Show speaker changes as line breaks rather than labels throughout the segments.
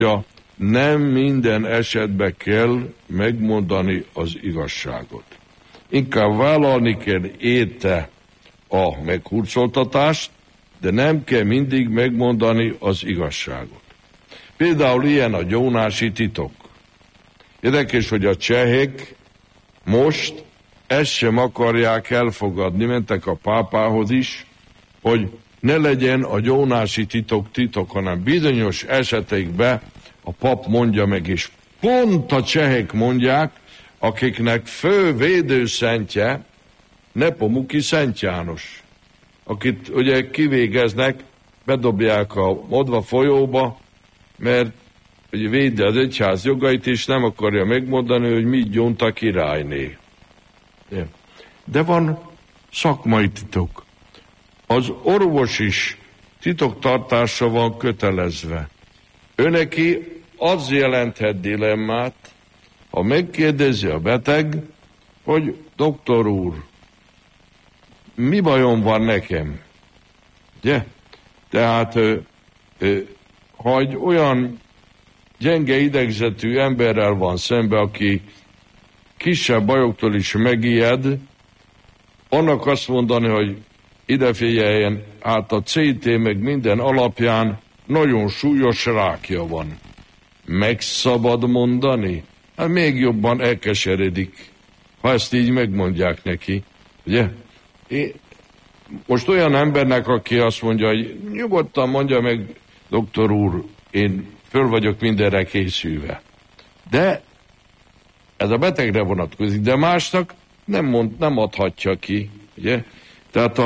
nem minden esetben kell megmondani az igazságot. Inkább vállalni kell érte a meghurcoltatást, de nem kell mindig megmondani az igazságot. Például ilyen a gyónási titok. Érdekes, hogy a csehek most ezt sem akarják elfogadni, mentek a pápához is, hogy ne legyen a gyónási titok, hanem bizonyos esetekben a pap mondja meg, és pont a csehek mondják, akiknek fő védőszentje Nepomuki Szent János, akit ugye kivégeznek, bedobják a Modva folyóba, mert ugye védi az egyház jogait, és nem akarja megmondani, hogy mit gyónt a királyné. De van szakmai titok. Az orvos is titoktartásra van kötelezve. Őneki az jelenthet dilemmát, ha megkérdezi a beteg, hogy doktor úr, mi bajom van nekem? Ugye? Tehát ha egy olyan gyenge idegzetű emberrel van szembe, aki kisebb bajoktól is megijed, annak azt mondani, hogy ide figyeljen, hát a CT meg minden alapján nagyon súlyos rákja van. Meg szabad mondani? Hát még jobban elkeseredik, ha ezt így megmondják neki. Ugye? Most olyan embernek, aki azt mondja, hogy nyugodtan mondja meg, doktor úr, én föl vagyok mindenre készülve. De ez a betegre vonatkozik, de másnak nem adhatja ki. Ugye? Tehát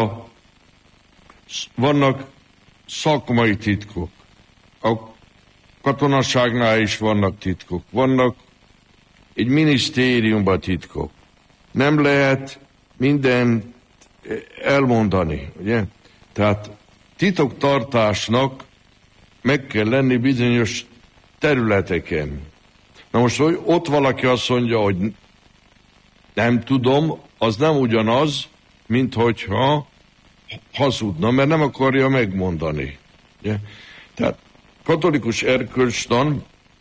vannak szakmai titkok. A katonaságnál is vannak titkok. Vannak egy minisztériumban titkok. Nem lehet mindent elmondani. Ugye? Tehát titoktartásnak meg kell lenni bizonyos területeken. Na most, hogy ott valaki azt mondja, hogy nem tudom, az nem ugyanaz, mint hogyha hazudna, mert nem akarja megmondani. Ugye? Tehát katolikus erkölcstan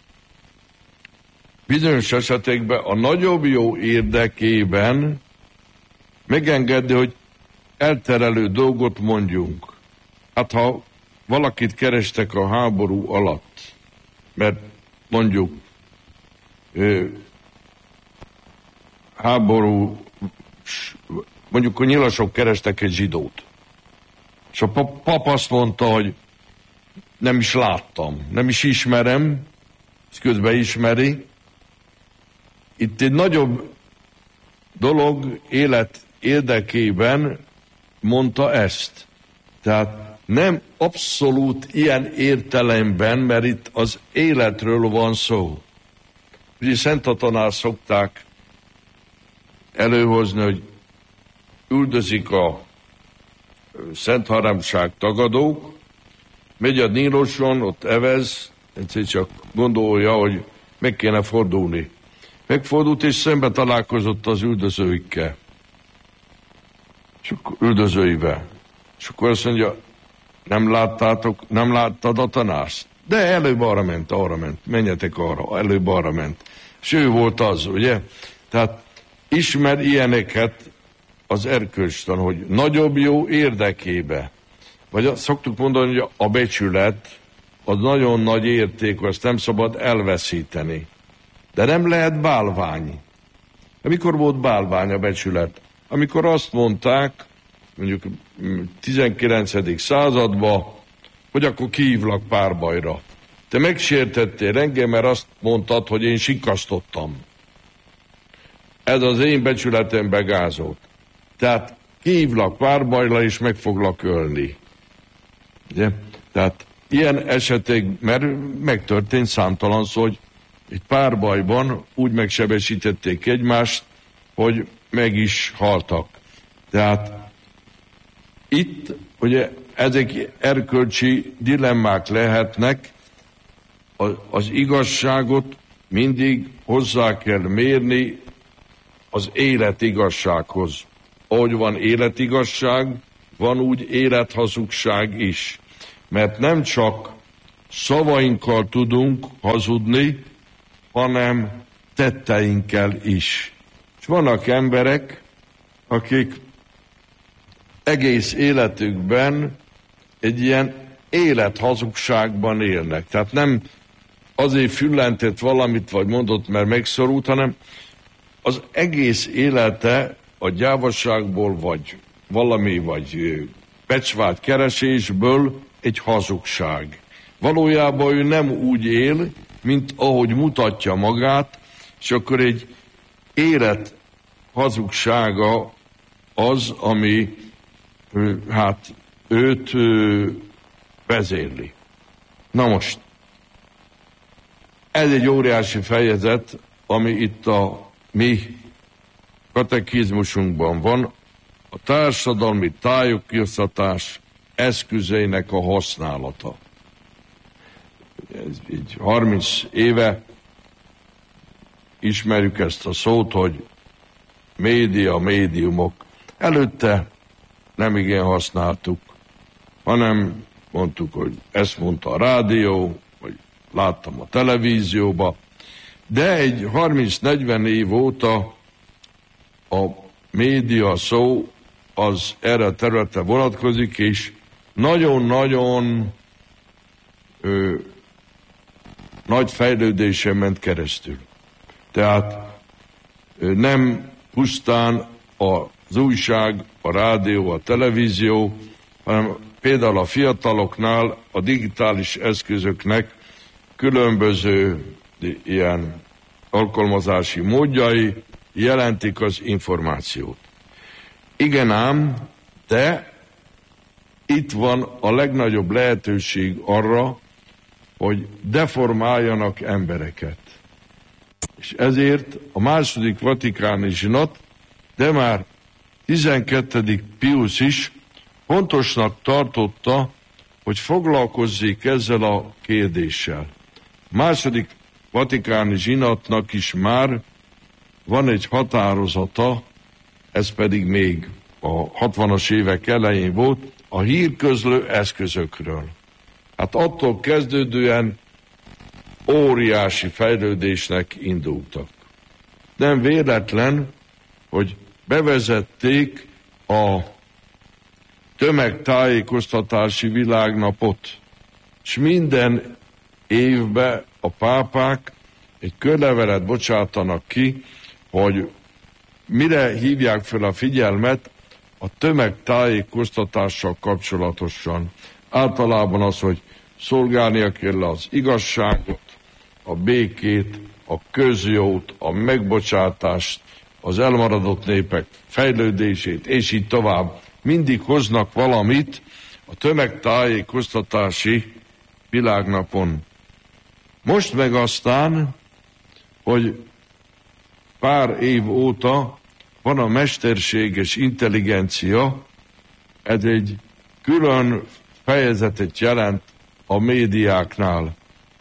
bizonyos esetekben a nagyobb jó érdekében megengedi, hogy elterelő dolgot mondjunk. Hát ha valakit kerestek a háború alatt, mert mondjuk mondjuk a nyilasok kerestek egy zsidót. És a pap azt mondta, hogy nem is láttam, nem is ismerem, ezt közben ismeri. Itt egy nagyobb dolog élet érdekében mondta ezt. Tehát nem abszolút ilyen értelemben, mert itt az életről van szó. Ugye Szent Atanás szokták előhozni, hogy üldözik a Szent Háromság tagadók, megy a Níluson, ott evez, egyszer csak gondolja, hogy meg kéne fordulni. Megfordult, és szembe találkozott az üldözőikkel. Üldözőivel. És akkor azt mondja, nem láttad a tanást? De előbb arra ment, menjetek arra, előbb arra ment. És ő volt az, ugye? Tehát ismer ilyeneket az erkölcstan, hogy nagyobb jó érdekébe. Vagy szoktuk mondani, hogy a becsület az nagyon nagy érték, azt nem szabad elveszíteni. De nem lehet bálvány. Amikor volt bálvány a becsület? Amikor azt mondták, mondjuk 19. században, hogy akkor kihívlak párbajra. Te megsértettél engem, mert azt mondtad, hogy én sikasztottam. Ez az én becsületembe gázolt. Tehát kihívlak párbajra, és meg foglak ölni. Ugye? Tehát ilyen esetek, mert megtörtént számtalanszor, hogy egy párbajban úgy megsebesítették egymást, hogy meg is haltak. Tehát itt ugye ezek erkölcsi dilemmák lehetnek, az igazságot mindig hozzá kell mérni az életigazsághoz. Ahogy van életigasság, van úgy élethazugság is. Mert nem csak szavainkkal tudunk hazudni, hanem tetteinkkel is. És vannak emberek, akik egész életükben egy ilyen élethazugságban élnek. Tehát nem azért füllentett valamit, vagy mondott, mert megszorult, hanem az egész élete a gyávaságból, vagy valami, vagy becsvált keresésből egy hazugság. Valójában ő nem úgy él, mint ahogy mutatja magát, és akkor egy élet hazugsága az, ami hát őt vezérli. Na most, ez egy óriási fejezet, ami itt a mi katekizmusunkban van, a társadalmi tájékoztatás eszközeinek a használata. Ez így 30 éve ismerjük ezt a szót, hogy média, médiumok. Előtte nem igen használtuk, hanem mondtuk, hogy ezt mondta a rádió, vagy láttam a televízióba, de egy 30-40 év óta a média szó az erre a területre vonatkozik, és nagyon-nagyon nagy fejlődésen ment keresztül. Tehát nem pusztán az újság, a rádió, a televízió, hanem például a fiataloknál a digitális eszközöknek különböző ilyen alkalmazási módjai jelentik az információt. Igen ám, de itt van a legnagyobb lehetőség arra, hogy deformáljanak embereket. És ezért a második vatikáni zsinat, de már 12. Pius is fontosnak tartotta, hogy foglalkozzék ezzel a kérdéssel. Második vatikáni zsinatnak is már van egy határozata, ez pedig még a 60-as évek elején volt, a hírközlő eszközökről. Hát attól kezdődően óriási fejlődésnek indultak. Nem véletlen, hogy bevezették a tömegtájékoztatási világnapot, és minden évben a pápák egy körlevelet bocsátanak ki, hogy mire hívják fel a figyelmet a tömegtájékoztatással kapcsolatosan. Általában az, hogy szolgálnia kell az igazságot, a békét, a közjót, a megbocsátást, az elmaradott népek fejlődését, és így tovább. Mindig hoznak valamit a tömegtájékoztatási világnapon. Most meg aztán, hogy pár év óta van a mesterséges intelligencia, ez egy külön fejezetet jelent a médiáknál.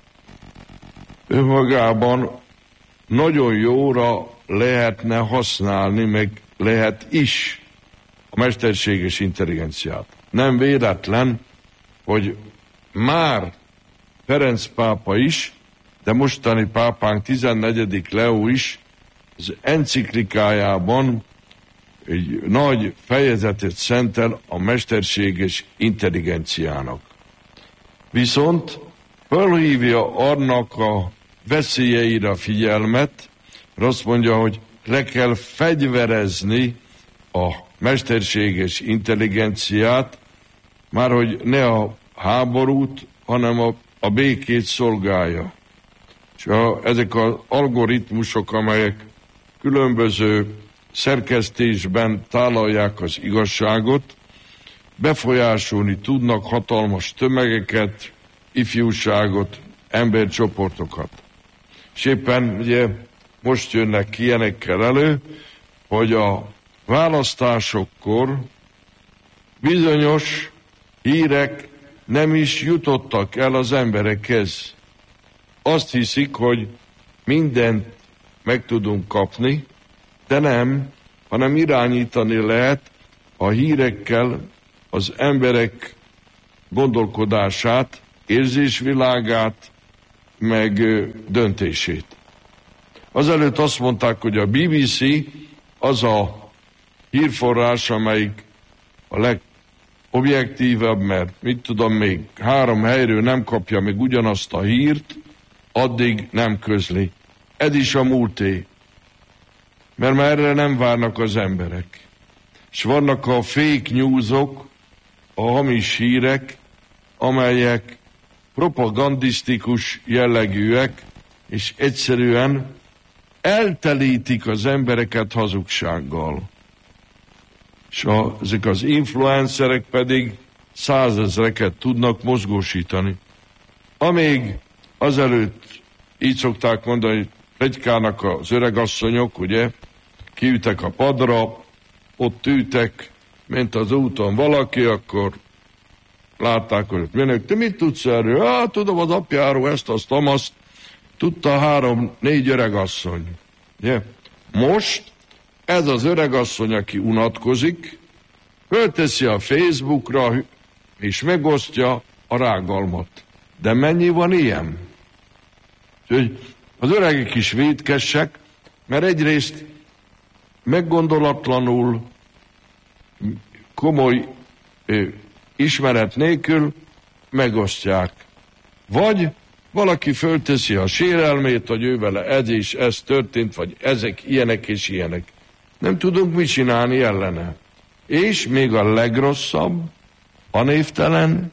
Önmagában nagyon jóra lehetne használni, meg lehet is a mesterséges intelligenciát. Nem véletlen, hogy már Ferenc pápa is, de mostani pápánk 14. Leó is az enciklikájában egy nagy fejezetet szentel a mesterséges intelligenciának. Viszont felhívja annak a veszélyeire a figyelmet, azt mondja, hogy le kell fegyverezni a mesterséges intelligenciát, már hogy ne a háborút, hanem a békét szolgálja. És ezek az algoritmusok, amelyek különböző szerkesztésben tálalják az igazságot, befolyásolni tudnak hatalmas tömegeket, ifjúságot, embercsoportokat. És éppen ugye most jönnek ki ilyenekkel elő, hogy a választásokkor bizonyos hírek nem is jutottak el az emberekhez. Azt hiszik, hogy mindent meg tudunk kapni, de nem, hanem irányítani lehet a hírekkel az emberek gondolkodását, érzésvilágát, meg döntését. Azelőtt azt mondták, hogy a BBC az a hírforrás, amelyik a legobjektívabb, mert mit tudom, még 3 helyről nem kapja meg ugyanazt a hírt, addig nem közli. Ez is a múlté. Mert már erre nem várnak az emberek. És vannak a fake newsok, a hamis hírek, amelyek propagandisztikus jellegűek, és egyszerűen eltelítik az embereket hazugsággal. És ezek az influencerek pedig 100 000-eket tudnak mozgósítani. Amíg azelőtt így szokták mondani, hogy pletykálnak az öregasszonyok, ugye, kiütek a padra, ott ültek, ment az úton valaki, akkor látták, hogy ott mennek, te mit tudsz erről? Hát tudom az apjáról ezt, azt, azt, tudta 3-4 öregasszony. Ugye? Most ez az öregasszony, aki unatkozik, fölteszi a Facebookra, és megosztja a rágalmat. De mennyi van ilyen? Úgyhogy az öregek is vétkesek, mert egyrészt meggondolatlanul, komoly ismeret nélkül megosztják. Vagy valaki fölteszi a sérelmét, hogy ő vele ez és ez történt, vagy ezek ilyenek és ilyenek. Nem tudunk mit csinálni ellene. És még a legrosszabb, a névtelen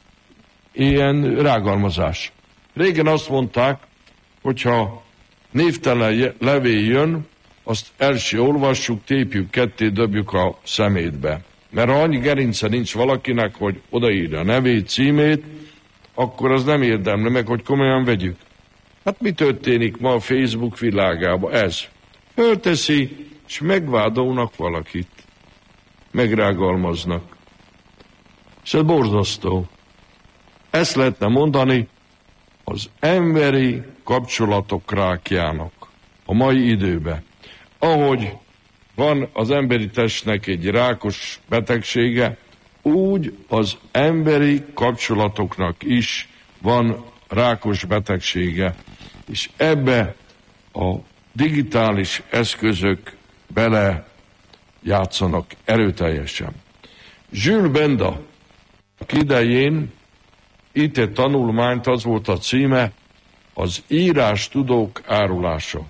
ilyen rágalmazás. Régen azt mondták, hogyha névtelen levél jön, azt első olvassuk, tépjük ketté, dobjuk a szemétbe. Mert ha annyi gerince nincs valakinek, hogy odaírja a nevét, címét, akkor az nem érdemli meg, hogy komolyan vegyük. Hát mi történik ma a Facebook világában? Ez. Fölteszi, és megvádolnak valakit. Megrágalmaznak. És ez borzasztó. Ezt lehetne mondani az emberi kapcsolatok rákjának a mai időben. Ahogy van az emberi testnek egy rákos betegsége, úgy az emberi kapcsolatoknak is van rákos betegsége. És ebbe a digitális eszközök bele játszanak erőteljesen. Jules Benda idején itt egy tanulmányt, az volt a címe, az írástudók árulása.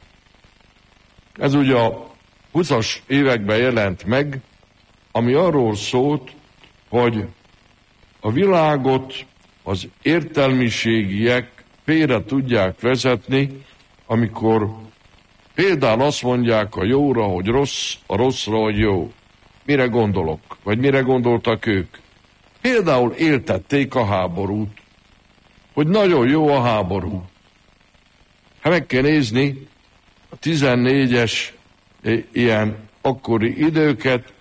Ez ugye a 20-as években jelent meg, ami arról szólt, hogy a világot az értelmiségiek félre tudják vezetni, amikor például azt mondják a jóra, hogy rossz, a rosszra, hogy jó. Mire gondolok? Vagy mire gondoltak ők? Például éltették a háborút, hogy nagyon jó a háború. Hát meg kell nézni a 14-es ilyen akkori időket,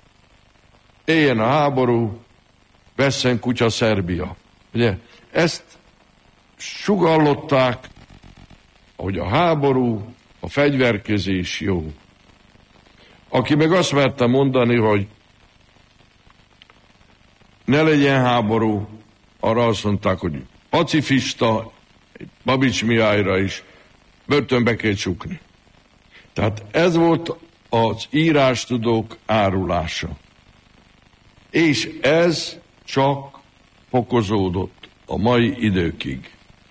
éljen a háború, vesszen kutya Szerbia. Ugye? Ezt sugallották, hogy a háború, a fegyverkezés jó. Aki meg azt merte mondani, hogy ne legyen háború, arra azt mondták, hogy pacifista, Babics Mihályra is börtönbe kell csukni. Tehát ez volt az írástudók árulása. És ez csak fokozódott a mai időkig.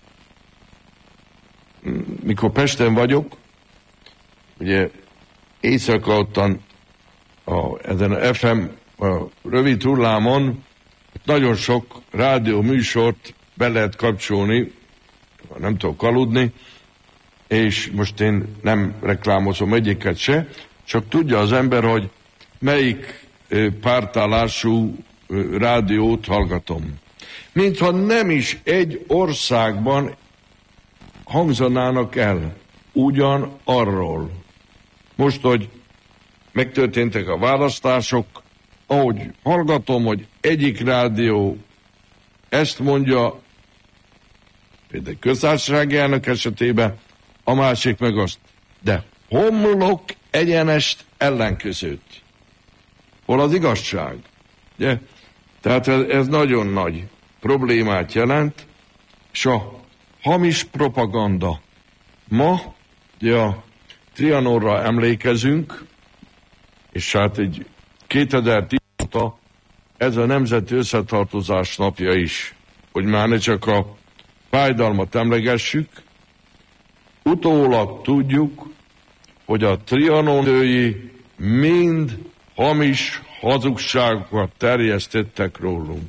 Mikor Pesten vagyok, ugye éjszaka ottan ezen a FM a rövid hullámon nagyon sok rádió műsort be lehet kapcsolni, nem tudok aludni, és most én nem reklámozom egyiket se, csak tudja az ember, hogy melyik pártállású rádiót hallgatom. Mintha nem is egy országban hangzanának el ugyan arról. Most, hogy megtörténtek a választások, ahogy hallgatom, hogy egyik rádió ezt mondja, például köztársasági elnök esetében, a másik meg azt. De homlok egyenest ellenkezőt. Hol az igazság? Ugye? Tehát ez nagyon nagy problémát jelent, és a hamis propaganda. Ma ugye a Trianonra emlékezünk, és hát egy 2010 óta ez a Nemzeti Összetartozás napja is, hogy már ne csak a fájdalmat emlegessük, utólag tudjuk, hogy a trianonői mind hamis hazugságokat terjesztettek rólunk.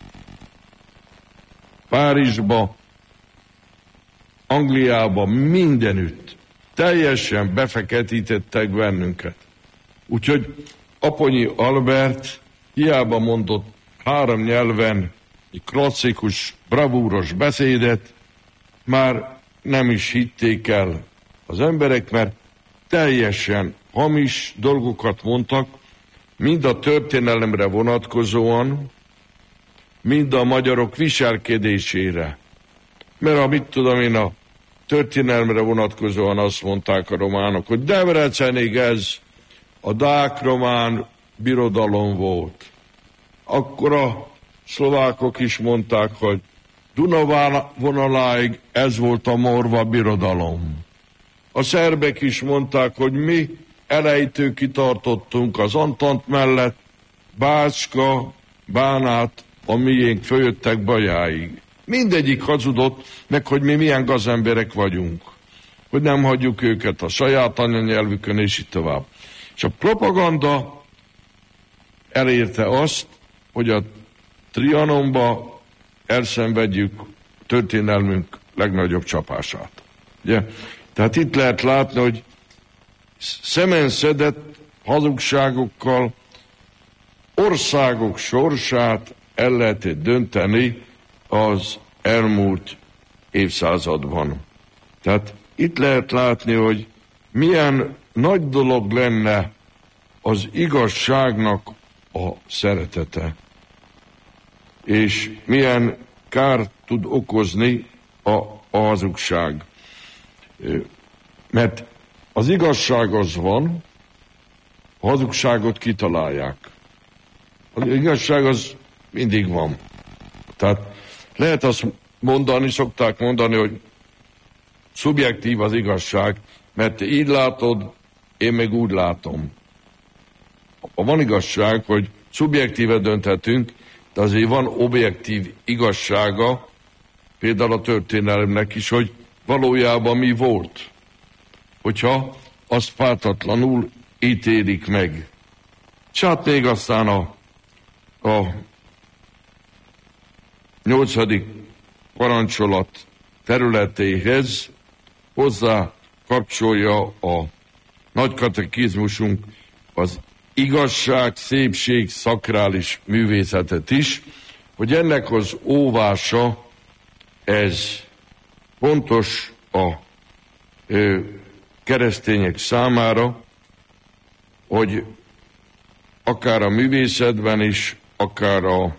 Párizsba, Angliába, mindenütt teljesen befeketítettek bennünket. Úgyhogy Aponyi Albert hiába mondott 3 nyelven egy klasszikus, bravúros beszédet, már nem is hitték el az emberek, mert teljesen hamis dolgokat mondtak, mind a történelemre vonatkozóan, mind a magyarok viselkedésére. Mert amit tudom én, a történelemre vonatkozóan azt mondták a románok, hogy Debrecenig ez a dák-román birodalom volt. Akkor a szlovákok is mondták, hogy Duna vonaláig ez volt a morva birodalom. A szerbek is mondták, hogy mi elejtő kitartottunk az Antant mellett, Bácska, Bánát, a miénk följöttek Bajáig. Mindegyik hazudott, meg hogy mi milyen gazemberek vagyunk. Hogy nem hagyjuk őket a saját anyanyelvükön, és így tovább. És a propaganda elérte azt, hogy a Trianonba elszenvedjük történelmünk legnagyobb csapását. Ugye? Tehát itt lehet látni, hogy szemen szedett hazugságokkal országok sorsát el lehetett dönteni az elmúlt évszázadban. Tehát itt lehet látni, hogy milyen nagy dolog lenne az igazságnak a szeretete, és milyen kárt tud okozni a hazugság. Mert az igazság az van, a hazugságot kitalálják. Az igazság az mindig van. Tehát lehet azt mondani, szokták mondani, hogy szubjektív az igazság, mert te így látod, én meg úgy látom. Van igazság, hogy szubjektíve dönthetünk, de azért van objektív igazsága, például a történelemnek is, hogy valójában mi volt. Hogyha azt pártatlanul ítélik meg. És hát még aztán a 8. parancsolat területéhez hozzá kapcsolja a nagy katekizmusunk az igazság, szépség, szakrális művészetet is, hogy ennek az óvása, ez fontos a keresztények számára, hogy akár a művészetben is, akár a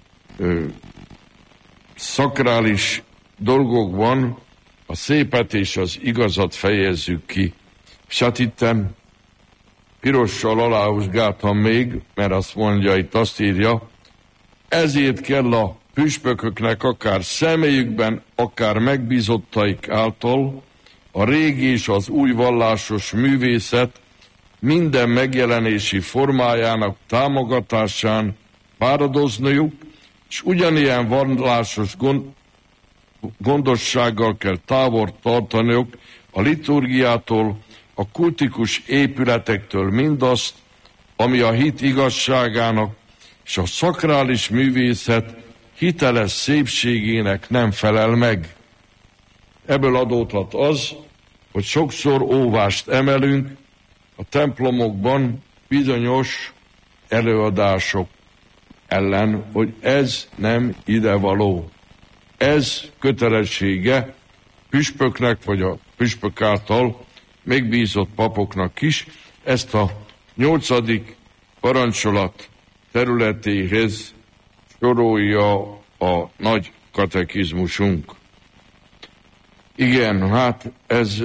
szakrális dolgokban a szépet és az igazat fejezzük ki. És hát itten pirossal aláhúzgáltam még, mert azt mondja, itt azt írja, ezért kell a püspököknek akár személyükben, akár megbízottaik által a régi és az új vallásos művészet minden megjelenési formájának támogatásán fáradozniuk, és ugyanilyen vallásos gondossággal kell távol tartaniuk a liturgiától, a kultikus épületektől mindazt, ami a hit igazságának és a szakrális művészet hiteles szépségének nem felel meg. Ebből adódhat az, hogy sokszor óvást emelünk a templomokban bizonyos előadások ellen, hogy ez nem idevaló. Ez kötelessége püspöknek, vagy a püspök által megbízott papoknak is, ezt a 8. parancsolat területéhez sorolja a nagy katekizmusunk. Igen, hát ez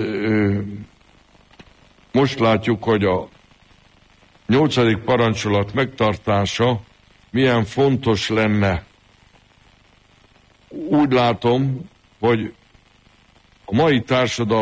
most látjuk, hogy a 8. parancsolat megtartása milyen fontos lenne. Úgy látom, hogy a mai társadalom